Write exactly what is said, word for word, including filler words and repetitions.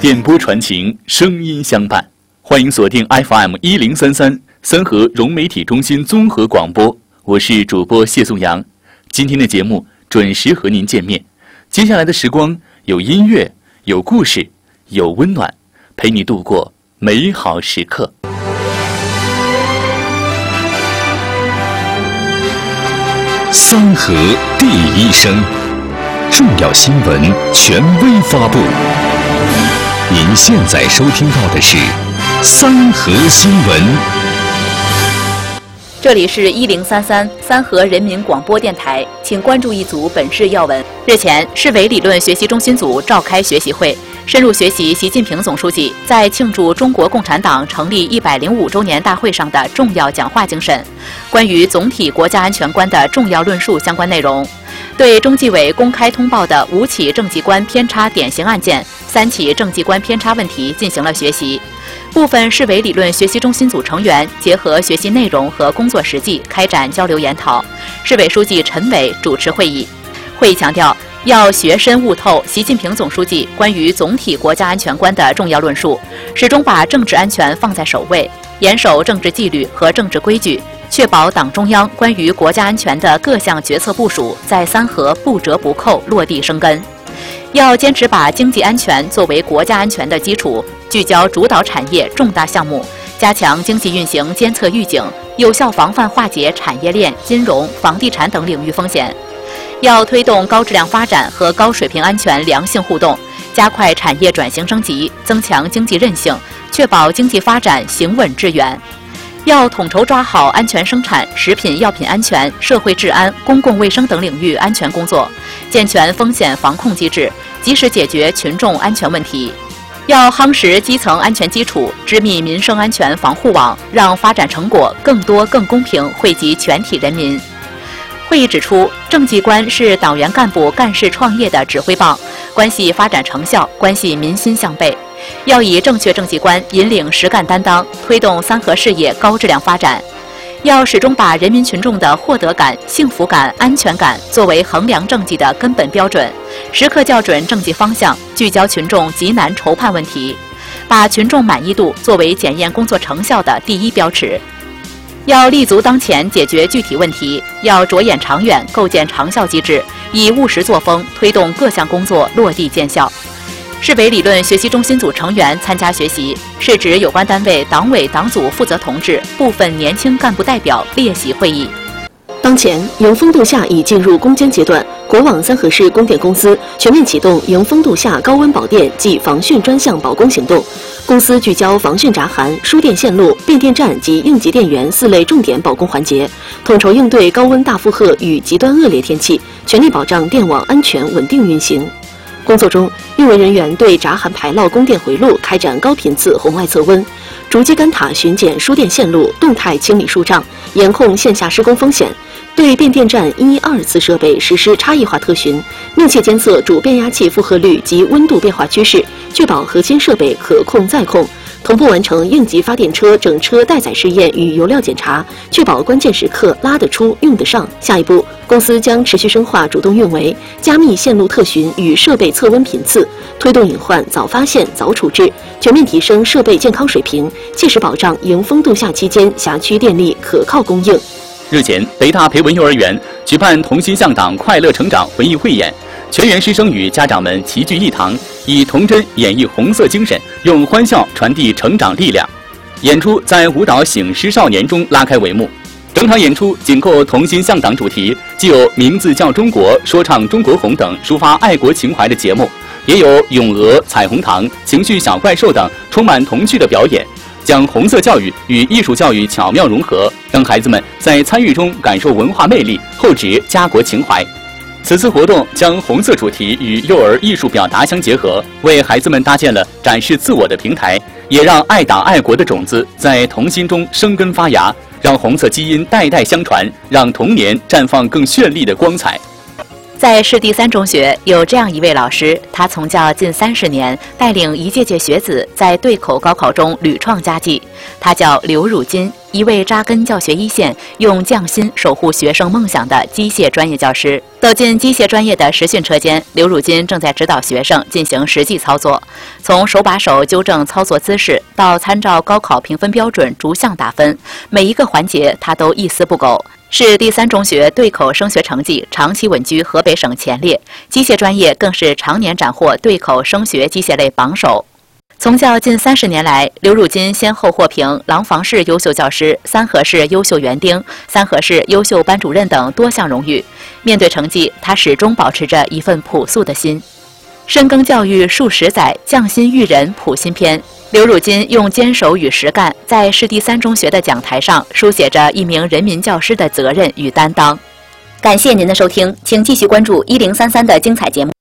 电波传情，声音相伴。欢迎锁定 F M 一零三三三河融媒体中心综合广播，我是主播谢颂阳。今天的节目准时和您见面。接下来的时光有音乐，有故事，有温暖，陪你度过美好时刻。 三河第一声，重要新闻权威发布。您现在收听到的是三河新闻。 这里是一零三三三河人民广播电台，请关注一组本市要闻。日前，市委理论学习中心组召开学习会，深入学习习近平总书记在庆祝中国共产党成立一百零五周年大会上的重要讲话精神，关于总体国家安全观的重要论述相关内容，对中纪委公开通报的五起政绩观偏差典型案件、三起政绩观偏差问题进行了学习。部分市委理论学习中心组成员结合学习内容和工作实际开展交流研讨。市委书记陈伟主持会议。会议强调，要学深悟透习近平总书记关于总体国家安全观的重要论述，始终把政治安全放在首位，严守政治纪律和政治规矩，确保党中央关于国家安全的各项决策部署在三河不折不扣落地生根。要坚持把经济安全作为国家安全的基础，聚焦主导产业重大项目，加强经济运行监测预警，有效防范化解产业链、金融、房地产等领域风险。要推动高质量发展和高水平安全良性互动，加快产业转型升级，增强经济韧性，确保经济发展行稳致远。要统筹抓好安全生产、食品药品安全、社会治安、公共卫生等领域安全工作，健全风险防控机制，及时解决群众安全问题。要夯实基层安全基础，织密民生安全防护网，让发展成果更多更公平惠及全体人民。会议指出，政绩观是党员干部干事创业的指挥棒，关系发展成效，关系民心向背。要以正确政绩观引领实干担当，推动三河事业高质量发展。要始终把人民群众的获得感、幸福感、安全感作为衡量政绩的根本标准，时刻校准政绩方向，聚焦群众急难愁盼问题，把群众满意度作为检验工作成效的第一标尺。要立足当前解决具体问题，要着眼长远构建长效机制，以务实作风推动各项工作落地见效。市委理论学习中心组成员参加学习，是指有关单位党委党组负责同志、部分年轻干部代表列席会议。 当前，迎风度夏已进入攻坚阶段，国网三河市供电公司全面启动迎风度夏高温保电及防汛专项保供行动。公司聚焦防汛闸涵、输电线路、变电站及应急电源四类重点保供环节，统筹应对高温大负荷与极端恶劣天气，全力保障电网安全稳定运行。工作中，运维人员对闸涵排涝供电回路开展高频次红外测温，逐基干塔巡检输电线路，动态清理疏障，严控线下施工风险。对变电站一二次设备实施差异化特巡，密切监测主变压器负荷率及温度变化趋势，确保核心设备可控再控。同步完成应急发电车整车待载试验与油料检查，确保关键时刻拉得出、用得上。下一步，公司将持续深化主动运维，加密线路特巡与设备测温频次，推动隐患早发现、早处置，全面提升设备健康水平，切实保障迎风度夏期间辖区电力可靠供应。 日前，北大培文幼儿园举办同心向党快乐成长文艺汇演，全员师生与家长们齐聚一堂，以童真演绎红色精神，用欢笑传递成长力量。演出在舞蹈醒狮少年中拉开帷幕。整场演出紧扣同心向党主题，既有名字叫中国、说唱中国红等抒发爱国情怀的节目，也有咏鹅、彩虹糖、情绪小怪兽等充满童趣的表演，将红色教育与艺术教育巧妙融合，让孩子们在参与中感受文化魅力，厚植家国情怀。此次活动将红色主题与幼儿艺术表达相结合，为孩子们搭建了展示自我的平台，也让爱党爱国的种子在童心中生根发芽，让红色基因代代相传，让童年绽放更绚丽的光彩。 在市第三中学有这样一位老师，他从教近三十年，带领一届届学子在对口高考中屡创佳绩。他叫刘汝金， 一位扎根教学一线、用匠心守护学生梦想的机械专业教师。走进机械专业的实训车间，刘汝金正在指导学生进行实际操作，从手把手纠正操作姿势，到参照高考评分标准逐项打分，每一个环节他都一丝不苟。市第三中学对口升学成绩长期稳居河北省前列，机械专业更是常年斩获对口升学机械类榜首。从教近三十年来，刘汝金先后获评廊坊市优秀教师、三河市优秀园丁、三河市优秀班主任等多项荣誉。面对成绩，他始终保持着一份朴素的心。深耕教育数十载，匠心育人谱新篇。刘汝金用坚守与实干，在市第三中学的讲台上书写着一名人民教师的责任与担当。感谢您的收听，请继续关注一零三三的精彩节目。